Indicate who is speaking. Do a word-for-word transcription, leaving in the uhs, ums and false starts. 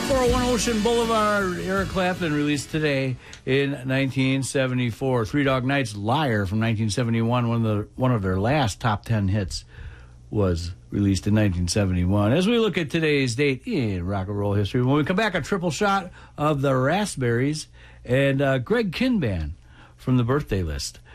Speaker 1: For One Ocean Boulevard, Eric Clapton released today in nineteen seventy-four. Three Dog Night's Liar from nineteen seventy-one, one of the one of their last top ten hits, was released in nineteen seventy-one. As we look at today's date in rock and roll history, when we come back, a triple shot of the Raspberries and uh, Greg Kinban from the Birthday List.